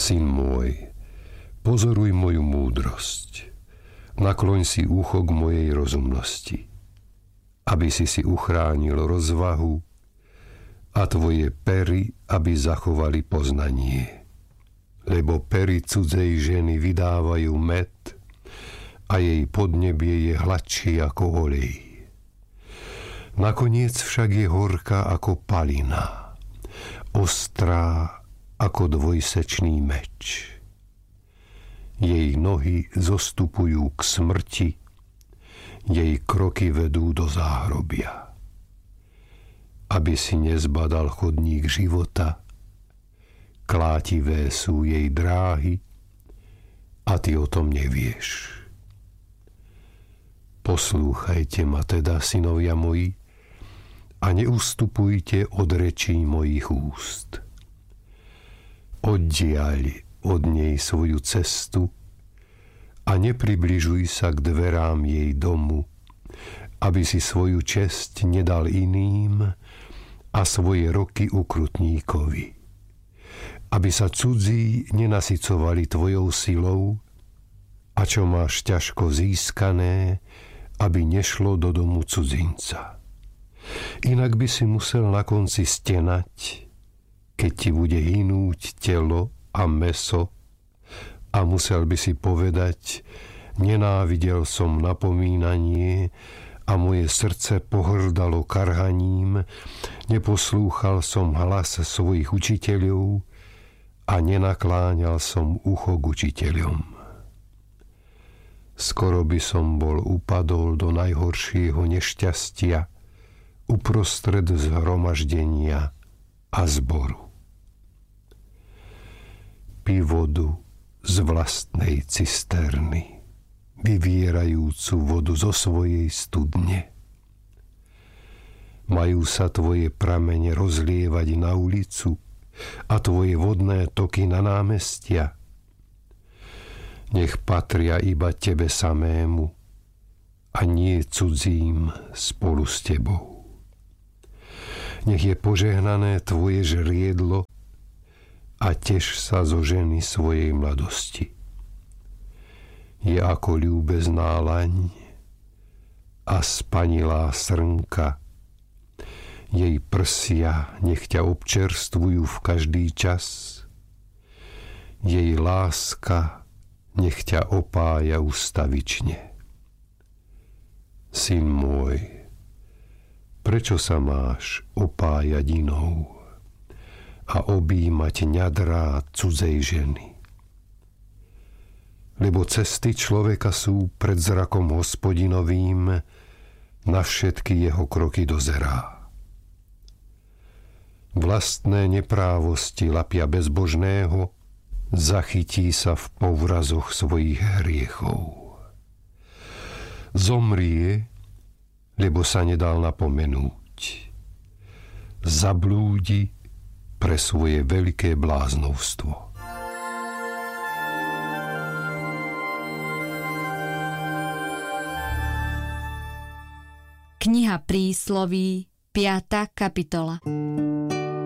Syn môj, pozoruj moju múdrosť. Nakloň si ucho k mojej rozumnosti, aby si uchránil rozvahu a tvoje pery, aby zachovali poznanie. Lebo pery cudzej ženy vydávajú med a jej podnebie je hladšie ako olej. Nakoniec však je horká ako palina, ostrá ako dvojsečný meč. Jej nohy zostupujú k smrti, jej kroky vedú do záhrobia. Aby si nezbadal chodník života, klátivé sú jej dráhy a ty o tom nevieš. Poslúchajte ma teda, synovia moji, a neustupujte od rečí mojich úst. Oddiaľ od nej svoju cestu a nepribližuj sa k dverám jej domu, aby si svoju česť nedal iným a svoje roky ukrutníkovi. Aby sa cudzí nenasycovali tvojou silou a čo máš ťažko získané, aby nešlo do domu cudzinca. Inak by si musel na konci stenať, keď ti bude hynúť telo a mäso a musel by si povedať: nenávidel som napomínanie a moje srdce pohrdalo karhaním, neposlúchal som hlas svojich učiteľov a nenakláňal som ucho k učiteľom. Skoro by som bol upadol do najhoršieho nešťastia uprostred zhromaždenia a zboru. Pí vodu z vlastnej cisterny, vyvierajúcu vodu zo svojej studne. Majú sa tvoje pramene rozlievať na ulicu a tvoje vodné toky na námestia. Nech patria iba tebe samému a nie cudzím spolu s tebou. Nech je požehnané tvoje žriedlo a teš sa zo ženy svojej mladosti. Je ako ľúbezná laň a spanilá srnka. Jej prsia nech ťa občerstvujú v každý čas. Jej láska nech ťa opája ustavične. Syn môj, prečo sa máš opájať inou a objímať ňadrá cudzej ženy? Lebo cesty človeka sú pred zrakom Hospodinovým, na všetky jeho kroky dozerá. Vlastné neprávosti lapia bezbožného, zachytí sa v povrazoch svojich hriechov. Zomrie, lebo sa nedal napomenúť. Zablúdi pre svoje veľké bláznovstvo. Kniha Prísloví, 5. kapitola.